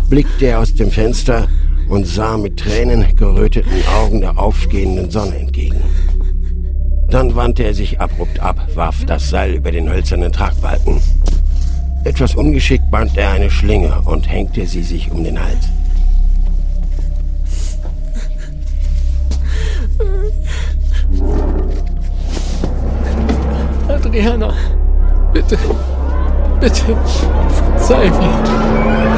blickte er aus dem Fenster und sah mit tränengeröteten Augen der aufgehenden Sonne entgegen. Dann wandte er sich abrupt ab, warf das Seil über den hölzernen Tragbalken. Etwas ungeschickt band er eine Schlinge und hängte sie sich um den Hals. Adriana, bitte, verzeih mir.